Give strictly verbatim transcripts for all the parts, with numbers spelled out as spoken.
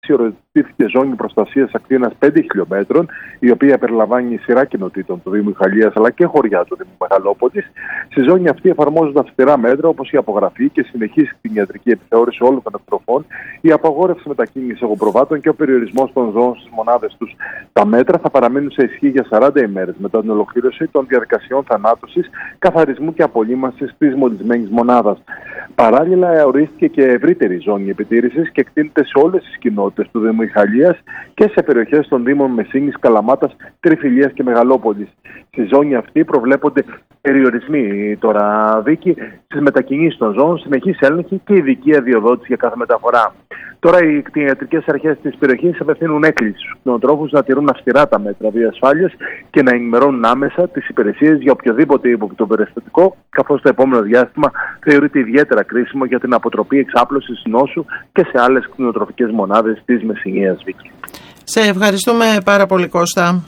οριστήθηκε ζώνη προστασίας ακτίνας πέντε χιλιόμετρων, η οποία περιλαμβάνει σειρά κοινοτήτων του Δήμου Ιχαλίας αλλά και χωριά του Δήμου Μεγαλόπολης. Στη ζώνη αυτή εφαρμόζονται αυστηρά μέτρα όπως η απογραφή και συνεχής κτηνιατρική επιθεώρηση όλων των εκτροφών, η απαγόρευση μετακίνησης εγωπροβάτων και ο περιορισμός των ζώων στις μονάδες τους. Τα μέτρα θα παραμείνουν σε ισχύ για σαράντα ημέρες μετά την ολοκλήρωση των διαδικασιών θανάτωσης, καθαρισμού και απολύμανσης της μολυσμένης μονάδας. Παράλληλα, ορίστηκε και ευρύτερη ζώνη επιτήρησης και εκτείνεται σε όλες τις κοινότητες του Δήμου Ιχαλίας και σε περιοχές των Δήμων Μεσίνης, Καλαμάτας, Τριφυλίας και Μεγαλόπολης. Στη ζώνη αυτή προβλέπονται περιορισμοί τώρα, Βίκη, στις μετακινήσεις των ζώων, συνεχής έλεγχη και ειδική αδειοδότηση για κάθε μεταφορά. Τώρα, οι κτηνιατρικές αρχές της περιοχής απευθύνουν έκκληση στους κτηνοτρόφους να τηρούν αυστηρά τα μέτρα βιοασφάλειας και να ενημερώνουν άμεσα τις υπηρεσίες για οποιοδήποτε υποπτωπεριστατικό, καθώς το επόμενο διάστημα θεωρείται ιδιαίτερα κρίσιμο για την αποτροπή εξάπλωσης νόσου και σε άλλες κτηνοτροφικές μονάδες της Μεσσηνίας, Βίκη. Σε ευχαριστούμε πάρα πολύ, Κώστα.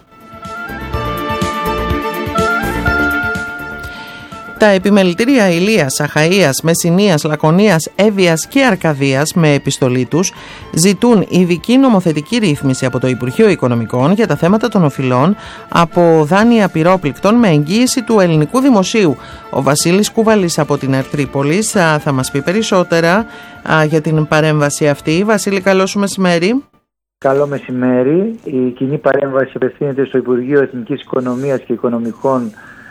Τα επιμελητήρια Ηλίας, Αχαΐας, Μεσσηνίας, Λακωνίας, Εύβοιας και Αρκαδίας με επιστολή τους ζητούν ειδική νομοθετική ρύθμιση από το Υπουργείο Οικονομικών για τα θέματα των οφειλών από δάνεια πυρόπληκτων με εγγύηση του ελληνικού δημοσίου. Ο Βασίλης Κουβαλής από την Ερτρίπολης θα μας πει περισσότερα για την παρέμβαση αυτή. Βασίλη, καλό σου μεσημέρι. Καλό μεσημέρι. Η κοινή παρέμβαση απευθύνεται στο Υπουργείο Εθνικής Οικονομίας και Οικονομικών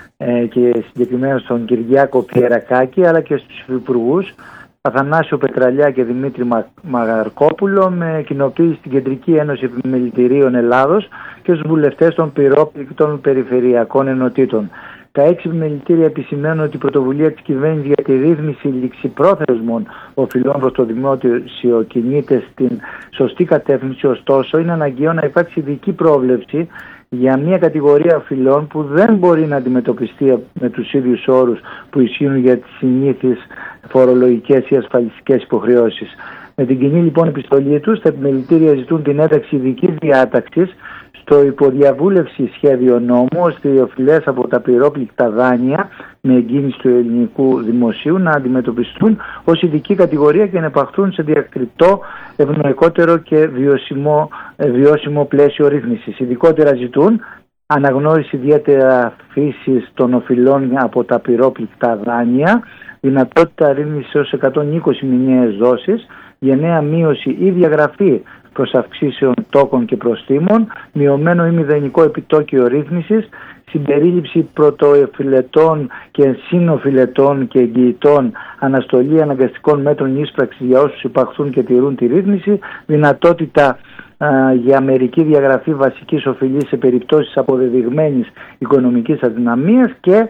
και συγκεκριμένα στον Κυριάκο Πιερακάκη, αλλά και στους υπουργούς Αθανάσιο Πετραλιά και Δημήτρη Μαγαρκόπουλο, με κοινοποίηση στην Κεντρική Ένωση Επιμελητηρίων Ελλάδος και στους βουλευτές των πυρόπληκτων περιφερειακών ενωτήτων. Τα έξι επιμελητήρια επισημαίνουν ότι η πρωτοβουλία της κυβέρνησης για τη ρύθμιση ληξιπρόθεσμων οφειλών προς το δημόσιο κινείται στην σωστή κατεύθυνση, ωστόσο είναι αναγκαίο να υπάρξει ειδική πρόβλεψη για μια κατηγορία οφειλών που δεν μπορεί να αντιμετωπιστεί με τους ίδιους όρους που ισχύουν για τις συνήθεις φορολογικές ή ασφαλιστικές υποχρεώσεις. Με την κοινή λοιπόν επιστολή τους, τα επιμελητήρια ζητούν την ένταξη ειδικής διάταξης στο υποδιαβούλευση σχέδιο νόμου, ώστε οι οφειλές από τα πυρόπληκτα δάνεια με εγκίνηση του ελληνικού δημοσίου να αντιμετωπιστούν ως ειδική κατηγορία και να επαχθούν σε διακριτό, ευνοϊκότερο και βιώσιμο, βιώσιμο πλαίσιο ρύθμισης. Ειδικότερα ζητούν αναγνώριση ιδιαίτερα φύσης των οφειλών από τα πυρόπληκτα δάνεια, δυνατότητα ρύθμισης έως εκατόν είκοσι μηνιαίες δόσεις, γενναία μείωση ή διαγραφή προς αυξήσεων τόκων και προστίμων, μειωμένο ή μηδενικό επιτόκιο ρύθμισης, συμπερίληψη πρωτοεφιλετών και συνοφιλετών και εγγυητών, αναστολή αναγκαστικών μέτρων ίσπραξης για όσους υπαχθούν και τηρούν τη ρύθμιση, δυνατότητα α, για μερική διαγραφή βασικής οφειλής σε περιπτώσεις αποδεδειγμένης οικονομικής αδυναμίας και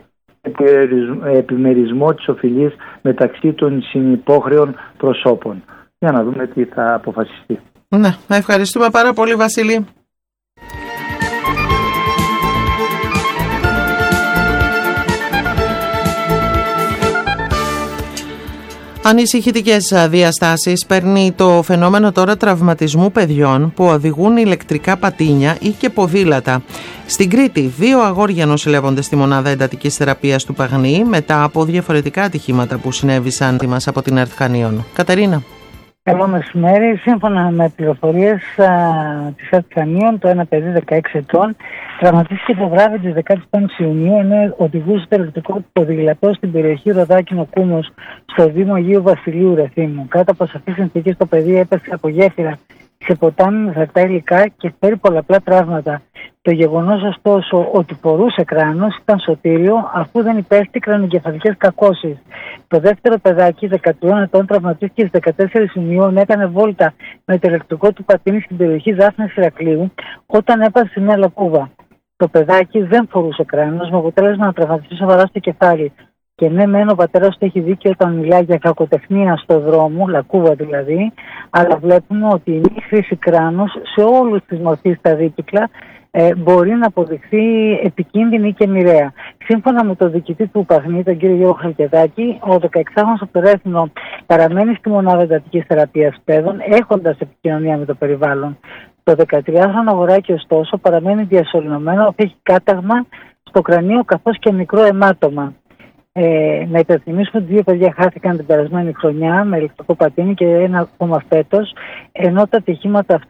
επιμερισμό της οφειλής μεταξύ των συνυπόχρεων προσώπων. Για να δούμε τι θα αποφασιστεί. Ναι, ευχαριστούμε πάρα πολύ, Βασίλη. Ανησυχητικές διαστάσεις παίρνει το φαινόμενο τώρα τραυματισμού παιδιών που οδηγούν ηλεκτρικά πατίνια ή και ποδήλατα. Στην Κρήτη, δύο αγόρια νοσηλεύονται στη μονάδα εντατικής θεραπείας του Παγνή μετά από διαφορετικά ατυχήματα που συνέβησαν μας από την ΕΡΤ Χανίων. Κατερίνα. Καλό μεσημέρι. Σύμφωνα με πληροφορίες της ΕΡΤ Χανίων, το ένα παιδί δεκαέξι ετών τραυματίστηκε το βράδυ της δεκαπέντε Ιουνίου ενώ οδηγούσε το ηλεκτρικό του ποδήλατο στην περιοχή Ροδάκινο Κούμος στο Δήμο Αγίου Βασιλείου Ρεθύμνου. Κάτω από σαφείς συνθήκες το παιδί έπεσε από γέφυρα σε ποτάμι με φερτά υλικά και φέρει πολλαπλά τραύματα. Το γεγονός ωστόσο ότι φορούσε κράνος ήταν σωτήριο αφού δεν υπέστη κρανοκεφαλικές κακώσεις. Το δεύτερο παιδάκι, δεκατρών ετών, τραυματίστηκε στις δεκατέσσερις Ιουνίου ενώ έκανε βόλτα με το ηλεκτρικό του πατίνι στην περιοχή Δάφνης Ηρακλείου όταν έπασε σε μια λακκούβα. Το παιδάκι δεν φορούσε κράνος με αποτέλεσμα να τραυματιστεί σοβαρά στο κεφάλι. Και ναι, μεν ο πατέρας του έχει δίκιο όταν μιλάει για κακοτεχνία στο δρόμο, λακκούβα δηλαδή, αλλά βλέπουμε ότι η μη χρήση κράνος σε όλους τις μορφές τα δίκυκλα ε, μπορεί να αποδειχθεί επικίνδυνη και μοιραία. Σύμφωνα με τον διοικητή του Παγνή, τον κύριο Γιώργο Χαλκεδάκη, ο δεκαεξάχρονος από το Ρέθινο παραμένει στη μονάδα εντατικής θεραπείας παιδών, έχοντας επικοινωνία με το περιβάλλον. Το δεκατριάχρονο αγοράκι, ωστόσο, παραμένει διασωληνωμένο, αφού έχει κάταγμα στο κρανίο καθώς και μικρό αιμάτωμα. Ε, να υπενθυμίσουμε ότι δύο παιδιά χάθηκαν την περασμένη χρονιά με ηλεκτρικό πατίνι και ένα ακόμα φέτος, ενώ τα ατυχήματα αυτά